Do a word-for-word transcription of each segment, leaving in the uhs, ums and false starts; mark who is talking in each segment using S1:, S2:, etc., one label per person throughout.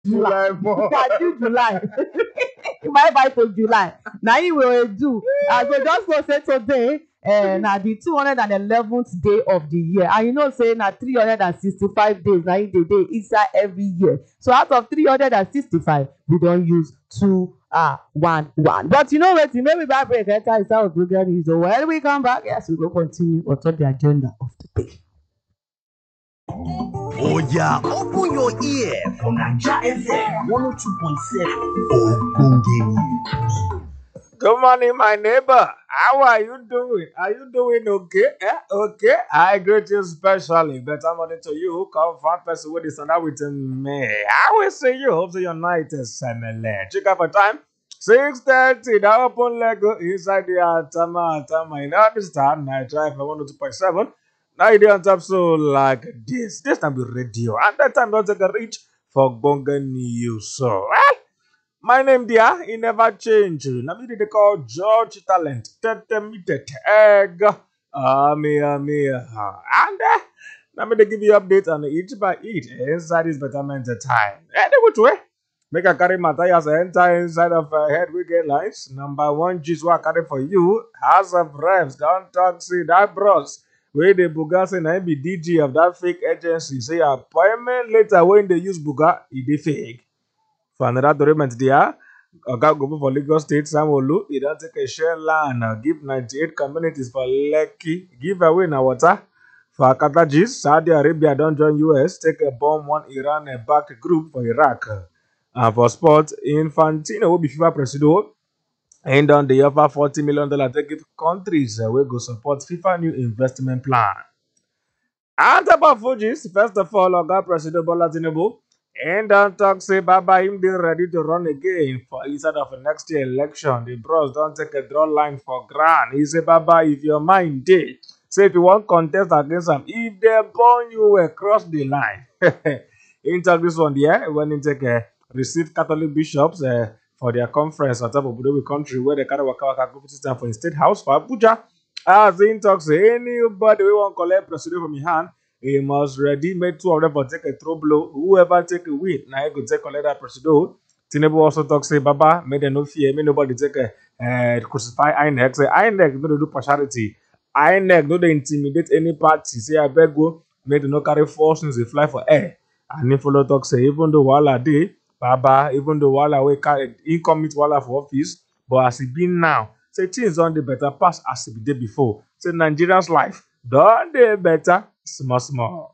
S1: July more. do July. Bye bye to July. Now you will do. Uh, so just go say today. Uh, now the two hundred and eleventh day of the year, and you know say na three hundred and sixty-five days na in the day inside every year. So out of three hundred and sixty-five, we don use two uh one one. But you know what? Maybe back break enter inside of program news. So when we come back, yes, we go continue on top the agenda of the day.
S2: Oh yeah, open your ear for Naija F M one oh two point seven. Ogbonge.
S3: Good morning, my neighbor. How are you doing? Are you doing okay? Eh? Okay. I greet you specially. Better morning to you. Come from person with this and that with me. I will see you. Hope your night is similar. Check out for time. six thirty. That open Lego inside the Atama Atama. You understand? I drive for one oh two point seven. Now you on top so like this. This time be radio. And that time don't take a reach for Bonga News. So, well, my name dear, it never change. Now me they call George Talent. Tete me tete egg. Ah me ah me ah. And uh, now me they give you update on each by each inside this betterment time. Any which way? Make a carry Matthias enter inside of uh, head wicked lines. Number one G's what carry for you. House of Reps. Don't talk see that bros. Where the Buga say na be D G of that fake agency. Say appointment later when they use Buga, it dey fake. For another document there, Oga go for Lagos State, Sanwo-Olu, he don take a share land, uh, give ninety-eight communities for Lekki, give away na water. For Akatajis, Saudi Arabia don join U S, take a bomb one Iran-backed group for Iraq. And for sports, Infantino will be FIFA president, and on the offer forty million dollars to give countries uh, wey go support FIFA new investment plan. And about Fujis, first of all, Oga President Bola Tinubu, and don talk say Baba him dey ready to run again for inside of the next year election. The bros don take a draw line for ground. He say Baba, if your mind dey, say if you wan contest against am, if they born you across the line. He talk this one there when he take a receive Catholic bishops uh, for their conference on top of Budobi country where they carry waka waka go visit them for the state house for Abuja. As he talk say anybody we want collect president from his hand, he must ready make two of them for take a throw blow. Whoever take a win, now he go take collect that president. Tinubu also talk say Baba, make them no fear, make nobody take a uh, crucify I N E C. Say I N E C no dey do partiality. I N E C no dey intimidate any party. Say I beg go, make them no carry force since they fly for air. And he follow talk say even though Wala dey, Baba, even though Wala we carry he commit Wala for office, but as he been now, say things on the better pass as he did before. Say Nigerians life don dey better small small.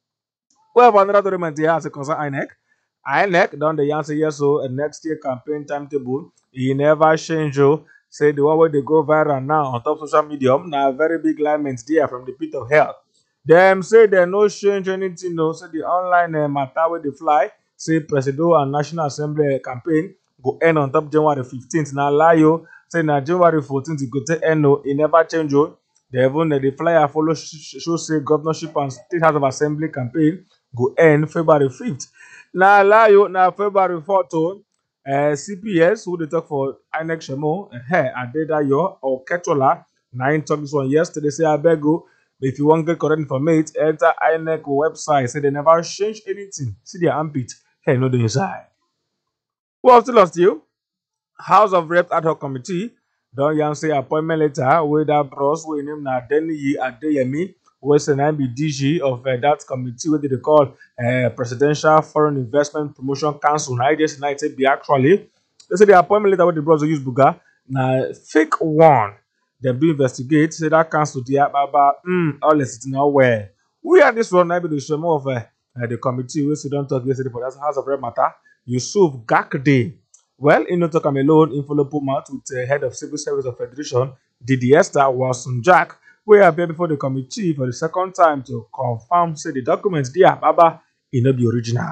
S3: Well, for another document here as a concern I N E C. I N E C don dey answer yes so a next year campaign timetable. He never change o. Say the one where they go viral now on top social media na very big lament there from the pit of hell. Them say they no change anything no. Say the online uh, matter where they fly. Say President and National Assembly campaign go end on top January fifteenth. Now lie yo. Say na January fourteenth it go take end no. It never change o. They even uh, the flyer follow sh- show say governorship and state house of assembly campaign go end February fifth. Now lie yo. Now February fourth o. Uh, C P S who they talk for I N E C Shemo, hey, Adedayo or Ketola. Now in talk this one yesterday. Say I beg you. If you want to get correct information, enter I N E C website. Say they never change anything. See their armpit. Hey, no, the inside. Well, still lost you. House of Reps ad hoc committee. Don yan say appointment letter with that bros we name na Deniyi Adeyemi, who is an be D G of uh, that committee what they call uh, Presidential Foreign Investment Promotion Council. Now this United be actually they say the appointment letter with the bros use Buga na fake one. They do investigate. Say that council there Baba mm, all is sitting nowhere. We are this one. I be the show more of uh, uh, the committee we don't talk yesterday for that House of Rep matter. Yusuf Gakde. Well, in no talk am alone, in follow Pumat with the uh, head of Civil Service of Federation, Didi Esther Watson Jack, we appear before the committee for the second time to confirm say the documents there Baba in not be original.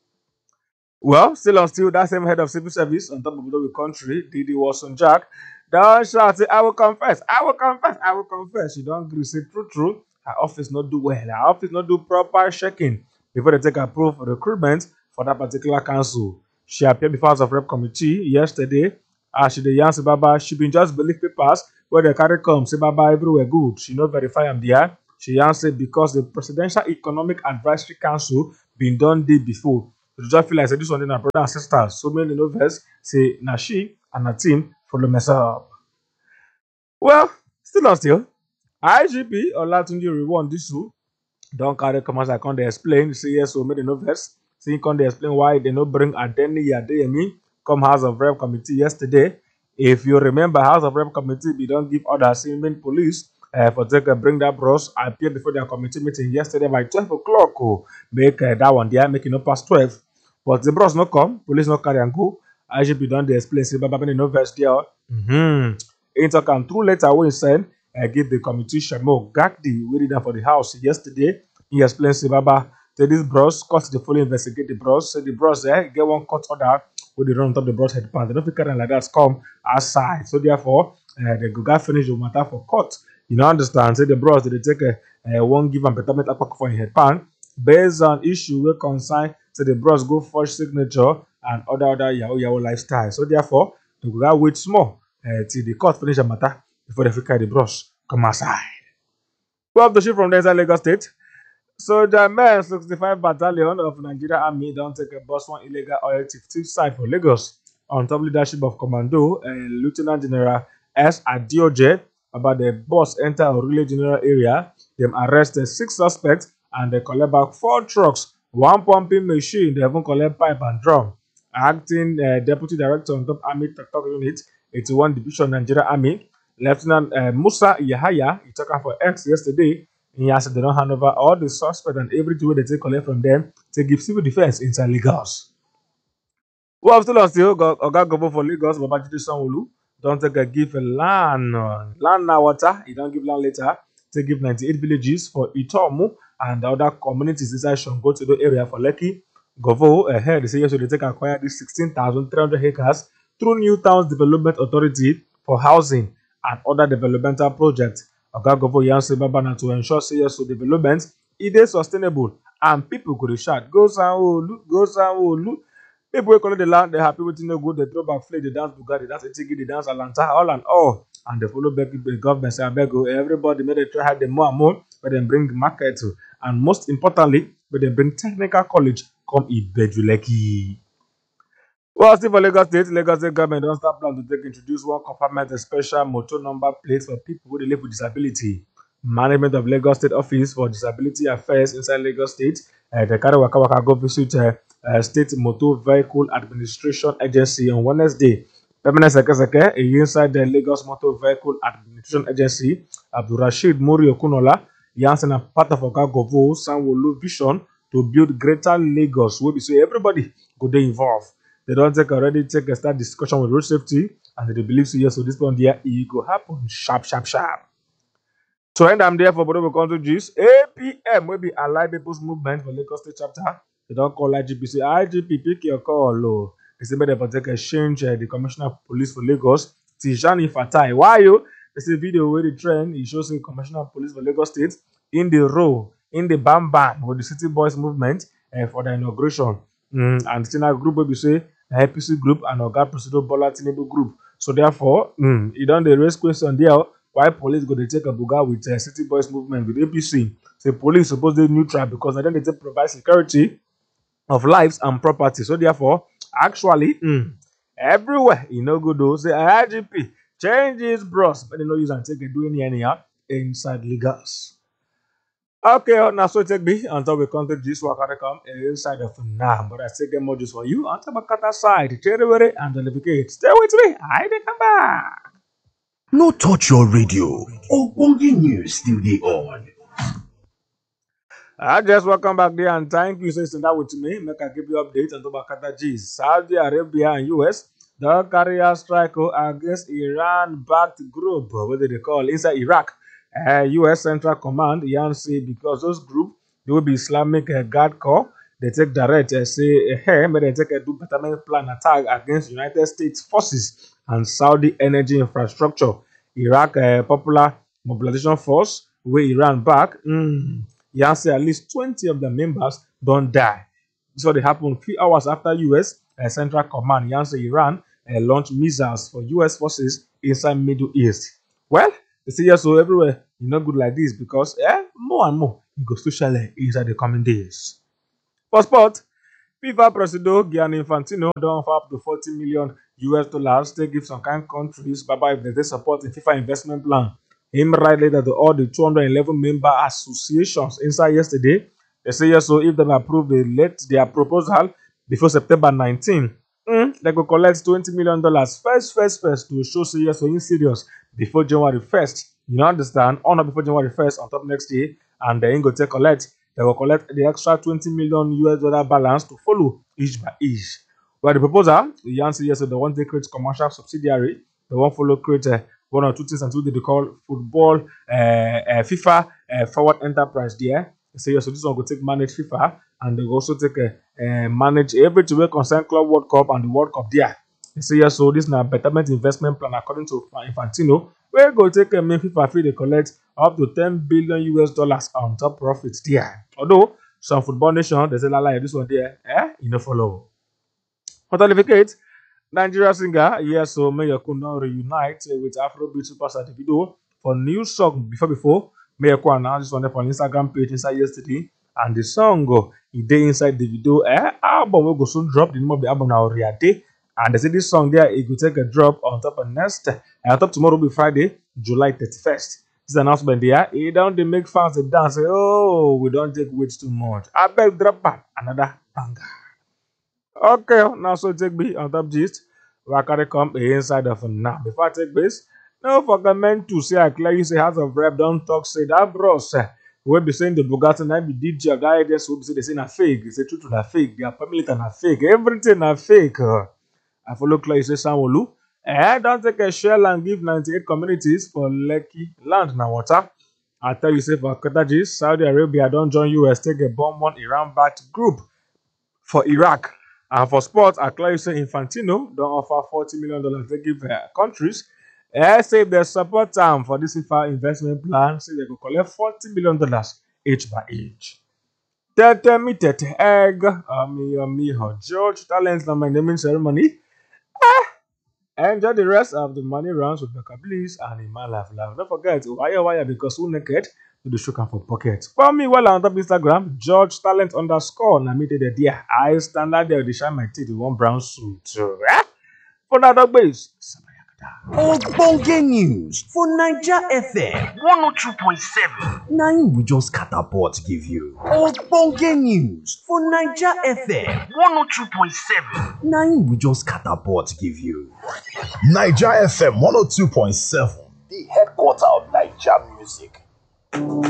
S3: Well, still on still that same head of Civil Service on top of the country, Didi Watson Jack. Don't shout, say, I will confess, I will confess, I will confess. She don't agree, say true, true. Her office not do well. Her office not do proper checking before they take approve recruitment for that particular council. She appeared before House of Rep committee yesterday. As she dey yarn say Baba, she been just believe papers where they carry come. Say Baba everywhere good. She not verify am there. She yarn say because the Presidential Economic Advisory Council been done day before. But you just feel like say this one na brother and sister. So many no vex say na she and her team follow mess up. Well, still not still. I G P Olatunji Rewon Disu don carry come outside come dey explain say yes so make dem no vex. Say come dey explain why they no bring Adeniyi Adeyemi come House of Rep committee yesterday. If you remember, House of Rep committee be don give order say make police uh, for take uh, bring that bros appear before their committee meeting yesterday by twelve o'clock. Oh, make uh, that one there make it no past twelve. But the bros no come, police no carry and go. I G P don dey explain say baba make no vex there. Mm-hmm. He talk am through letter wey he send. I give the committee Shemo Gakdi, we read that for the house yesterday. He explained say Baba, say this bros, cut the fully investigate the bros. Say the bros eh, get one cut order with the run on top the bros head pan. They don't fit carry like that come outside. So therefore, uh, they go get finish the matter for cut. You know, understand? Say the bros, they take a uh, one give and betterment attack for in head pan. Based on issue we concern, say the bros go forge signature and other other yahoo yahoo lifestyle. So therefore, they go get wait small uh, till the court finish the matter before they carry the brush come outside. We have the ship from the inside Lagos State. So the men sixty-five Battalion of Nigeria Army don't take a bus one illegal oil thief site for Lagos on top leadership of Commando and Lieutenant General S. Adioje. About the bus enter Orule General area. Them arrested six suspects and they collect back four trucks, one pumping machine. They even collect pipe and drum. Acting uh, Deputy Director on top Army Tactical Unit, eighty-one Division Nigeria Army, Lieutenant uh, Musa Yahaya, he talking for X yesterday. He has said they don't hand over all the suspects and everything they take collect from them to give civil defense inside Lagos. We have still on still got Oga Governor for Lagos, Babajide Sanwo-Olu. Don't take a give a land, land now water. He don't give land later. To give ninety-eight villages for Itomu and the other communities inside Shongo to the area for Lekki. Governor ahead, they say yes, so they take acquire this sixteen thousand three hundred acres through New Towns Development Authority for housing and other developmental projects. Oga Governor Yansi Babana to ensure say yes, so development it is sustainable and people could shout, go Sanwo-Olu, go Sanwo-Olu. People who collect the land, they happy with no good, they throw back flag, they dance Bugatti, that's a ticket, they dance Atlanta, all and all. And they follow back the government, say, I beg you, everybody made they try hard the more and more, but then bring market to. And most importantly, but they bring technical college come Ibejuleki. Well, still for Lagos State, Lagos State government don't start plan to take introduce one confinement a special motor number plate for people who live with disability. Management of Lagos State Office for Disability Affairs inside Lagos State, uh, the carry waka waka go visit uh, uh, State Motor Vehicle Administration Agency on Wednesday. Permanent Secretary inside the Lagos Motor Vehicle Administration Agency, Abdurrashid Muri Okunola, Yansen a part of Oga Governor Sanwo-Olu vision to build greater Lagos, where we say everybody go dey involved. They don't take already take a start discussion with road safety, and they believe so yes, so this one there it go happen sharp, sharp, sharp. So end I'm there for Bodo Country G's A P M will be Allied People's Movement for Lagos State chapter. They don't call I G P. Say I G P pick your call. Oh. They say they take a change uh, the Commissioner of Police for Lagos, Tijani Fatai. Why you? They say video where the trend it shows the Commissioner of Police for Lagos State in the row, in the bam bam with the City Boys movement uh, for the inauguration. Mm, and Tina group will be say A P C group and Oga Presido Bola Tinubu group. So therefore, mm, it don't the raise question there. Why police go to take a buga with uh, City Boys movement with A P C? Say police supposed to be neutral because then they take provide security of lives and property. So therefore, actually, mm, everywhere you know go do say I G P change his bros, but they no use and take it doing anyhow inside Lagos. Okay, now so take me until we come to this work come inside of now. But I still get more just for you until my cut side, cherry and the stay with me. I dey come back.
S2: No touch your radio. Ogbonge news still dey on.
S3: I just welcome back there and thank you for sitting down with me. Make I give you updates on Tobacata G's. Saudi Arabia and U S don't carry a strike against Iran-backed group, what do they call inside Iraq. Uh, U S Central Command, Yan say because those groups they will be Islamic uh, Guard Corps. They take direct uh, say hey, but they take a do betterment plan attack against United States forces and Saudi energy infrastructure. Iraq uh, Popular Mobilization Force, where Iran back. Mm, Yan say at least twenty of the members don't die. This what they happened a few hours after U S uh, Central Command. Yan say Iran uh, launched missiles for U S forces inside Middle East. Well, they say yes, so everywhere you not good like this because eh, more and more it goes to shale inside the coming days. For sport, FIFA President Gianni Infantino don offer up to forty million U S dollars to give some kind countries baba if they support the FIFA investment plan. Him write later to all the two hundred eleven member associations inside yesterday. They say yes, so if they approve, they let their proposal before September nineteenth. Mm, they go collect twenty million dollars first, first, first to show say yes, so in serious before January first. You understand? Or not before January first on top next year, and then go take collect. They will collect the extra twenty million U S dollar balance to follow each by each. Well, the proposal, the answer yes, so they want to create commercial subsidiary. They want follow create uh, one or two things until they call football, uh, uh, FIFA uh, forward enterprise there. They say yes, so this one will take manage FIFA, and they will also take uh, uh, manage everything will concern Club World Cup and the World Cup there. They say yes, so this is a betterment investment plan according to Infantino. We go take a main FIFA fee, they collect up to ten billion U S dollars on top profits there. Although some football nation they say la la this one there, eh, you know follow. Certificate, Nigeria singer, yes, so Mayako now reunite with Afrobeat superstar Davido for new song before before. Mayako announced this one on Instagram page inside yesterday, and the song go it dey inside Davido eh album will go soon drop the name of the album now Riade. And they say this song there, it will take a drop on top of next, uh, on top tomorrow will be Friday, July thirty-first. This announcement there, it don't they make fans they dance, say, oh, we don't take weight too much. I beg drop back another banger. Okay, now so take me on top gist. We carry come inside of now. Before I take this, no forget meant to say I clearly say House of Rep don't talk say that bros. Uh, we be saying the Bugatti and be D J of that idea, so we say they say na fake, they say true to na fake, their family na fake, everything na fake. Uh. I follow Clay say Sanwo-Olu. Eh, don't take a shell and give ninety-eight communities for Lekki land na water. I tell you, say for Qatar, Saudi Arabia don't join U S, take a bomb on Iran-backed group for Iraq. And for sports, I clearly say Infantino don't offer forty million dollars to give uh, countries. Eh, say they support them for this FIFA investment plan, say they go collect forty million dollars each by each. Tete me tete egg, ami ami ho George Talent na my naming ceremony. Enjoy the rest of the money rounds with Becca Bliss and Iman Laugh Laugh. Don't forget, wire wire because who naked to the sugar for pocket. For me, well on top Instagram, George Talent underscore. Na me there, dear. I stand out there, they shine my teeth with one brown suit. So, eh? For that dog base.
S2: Ogbonge news for Naija F M one oh two point seven. Na im we just catapult give you. Ogbonge news for Naija F M one oh two point seven. Na im we just catapult give you.
S4: Naija F M one oh two point seven, the headquarter of Naija music.